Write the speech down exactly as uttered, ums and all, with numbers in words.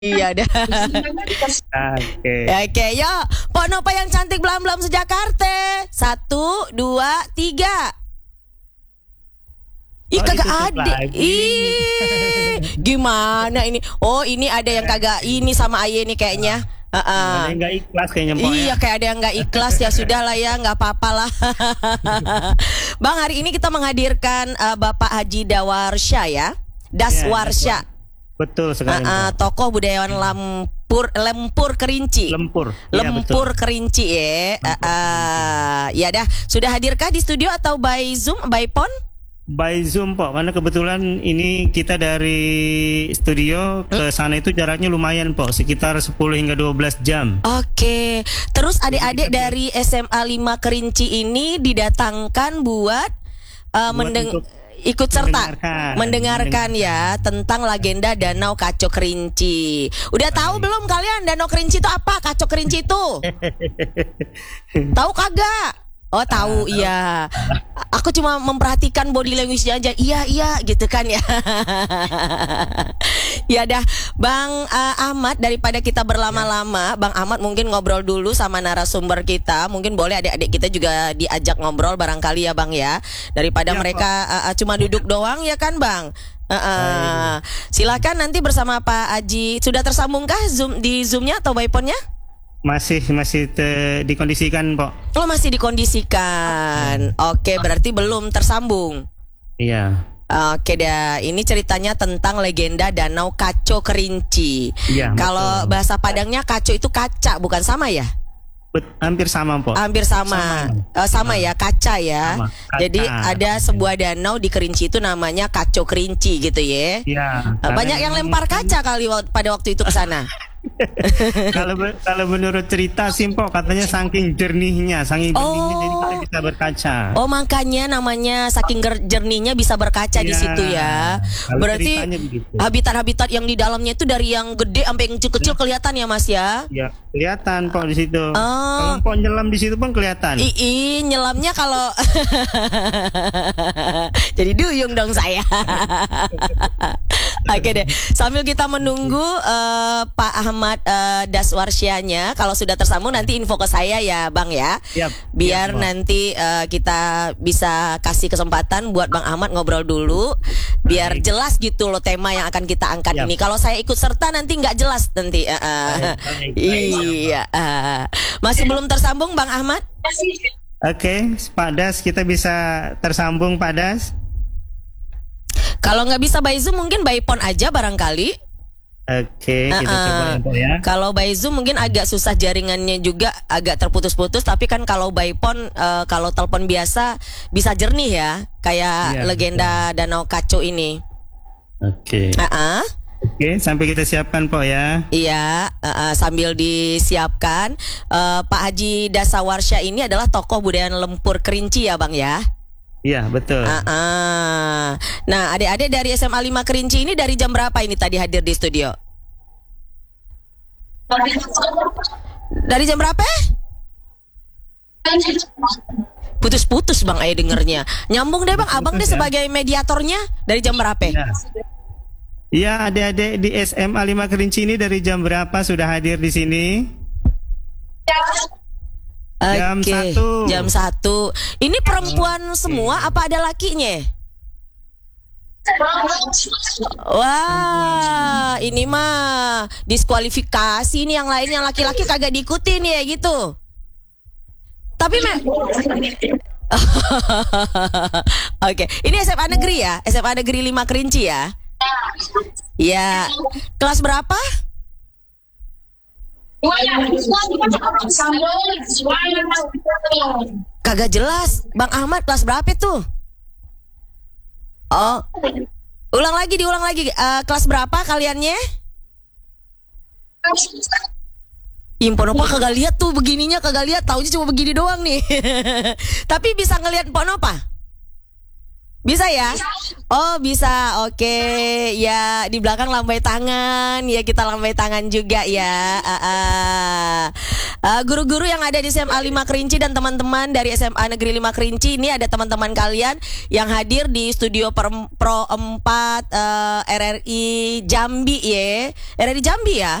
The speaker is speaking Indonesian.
Iya dah. Oke. Oke, yuk. Pok Nopa yang cantik belam-belam sejakarta. Satu, dua, tiga. Ih, Oh, kagak ditutup ada. lagi. Ih, gimana ini? Oh, ini ada yang kagak ini sama Aye nih kayaknya. Heeh. Ada yang nggak ikhlas kayaknya Pok, Iya, ya. kayak ada yang nggak ikhlas. Ya sudah lah ya, nggak apa-apa lah. Bang, hari ini kita menghadirkan uh, Bapak Haji Dawarsya ya, Daswarsya. Betul sekali. Uh, uh, Pok. tokoh budayawan Lampur, Lempur Kerinci. Lempur. Iya, Lempur betul. Kerinci ya. Uh, uh, ya dah, sudah hadirkah di studio atau by Zoom, by phone? By Zoom Pok, karena kebetulan ini kita dari studio ke sana itu jaraknya lumayan Pok, sekitar sepuluh hingga dua belas jam. Oke. Terus adik-adik dari S M A lima Kerinci ini didatangkan buat uh, Buat mendeng untuk ikut serta mendengarkan. mendengarkan ya tentang legenda Danau Kaco Kerinci. Udah tahu belum kalian Danau Kerinci itu apa? Kaco Kerinci itu? Tahu kagak? Oh tahu, iya. Aku cuma memperhatikan body language-nya aja. Iya iya gitu kan ya. Ya dah, Bang uh, Ahmad, daripada kita berlama-lama, Bang Ahmad mungkin ngobrol dulu sama narasumber kita. Mungkin boleh adik-adik kita juga diajak ngobrol barangkali ya Bang ya. Daripada Ya, mereka uh, uh, cuma duduk doang ya kan Bang. Uh, uh, silakan nanti bersama Pak Haji. Sudah tersambungkah Zoom di Zoom-nya atau by phone-nya? Masih masih te- dikondisikan Pok. Oh masih dikondisikan. Oke, berarti belum tersambung. Iya. Oke dah, ini ceritanya tentang legenda Danau Kaco Kerinci. Iya, Kalau betul. bahasa Padangnya kaco itu kaca, bukan sama ya? Bet- hampir sama Pok. Hampir sama. Sama. Eh, sama ya, kaca ya. Sama, kaca. Jadi ada sebuah danau di Kerinci itu namanya Kaco Kerinci gitu ya. Iya. Eh, Banyak yang lempar kaca kali wak- pada waktu itu ke sana. kalau be- kalau menurut cerita sih Pok, katanya saking jernihnya, saking jernihnya jadi kita bisa berkaca. Oh makanya namanya saking ger- jernihnya bisa berkaca di Iya, situ ya. kalau Berarti ceritanya begitu. habitat-habitat yang di dalamnya itu dari yang gede sampai yang kecil-kecil kelihatan ya Mas ya. Ya, kelihatan Pok di situ. Oh. Kalau Pok nyelam di situ pun kelihatan. Ii nyelamnya kalau jadi duyung dong saya. Oke deh, sambil kita menunggu uh, Pak Ahmad uh, Daswarsyanya, kalau sudah tersambung nanti info ke saya ya Bang ya. Siap, Biar siap, Bang. nanti uh, kita bisa kasih kesempatan buat Bang Ahmad ngobrol dulu, biar Baik. jelas gitu loh tema yang akan kita angkat Siap. ini. Kalau saya ikut serta nanti nggak jelas nanti. Uh, uh. Baik, baik, baik. Iya. uh. Masih belum tersambung Bang Ahmad? Oke, Pak Das, kita bisa tersambung Pak Das. Kalau nggak bisa by Zoom mungkin by phone aja barangkali. Oke, kita Uh-uh. coba ya, Pok ya. Kalau by Zoom mungkin agak susah, jaringannya juga agak terputus-putus. Tapi kan kalau by phone, uh, kalau telepon biasa bisa jernih ya, kayak Iya, legenda Danau Kaco ini. Oke. Uh-uh. Oke, sampai kita siapkan Pok ya. Iya, uh-uh, sambil disiapkan, uh, Pak Haji Dasawarsya ini adalah tokoh budaya Lempur Kerinci ya Bang ya. Iya, betul. Uh-uh. Nah, adik-adik dari S M A lima Kerinci ini dari jam berapa ini tadi hadir di studio? Dari jam berapa? Putus-putus Bang Ayah dengernya. Nyambung deh Bang, Abang deh Putus-putus ya. sebagai mediatornya. Dari jam berapa? Iya. Iya, adik-adik di S M A lima Kerinci ini dari jam berapa sudah hadir di sini? Jam Oke, satu. jam satu. Ini perempuan semua apa ada lakinya? Wah, ini mah diskualifikasi nih, yang lain yang laki-laki kagak diikutin ya gitu. Tapi me Oke, ini S M A negeri ya? S M A negeri lima Kerinci ya? Ya. Kelas berapa? Kagak jelas. Bang Ahmad kelas berapa tuh? Oh. Ulang lagi, diulang lagi. Eh, kelas berapa kaliannya? Impon Nova kagak lihat tuh begininya, kagak lihat, taunya cuma begini doang nih. Tapi bisa ngelihat Mpok Nova? Bisa ya? Oh bisa, oke. Ya di belakang lambai tangan, ya kita lambai tangan juga ya. Ah, ah. Uh, guru-guru yang ada di S M A lima Kerinci dan teman-teman dari S M A Negeri lima Kerinci, ini ada teman-teman kalian yang hadir di studio per, Pro empat uh, R R I Jambi ya. R R I Jambi ya?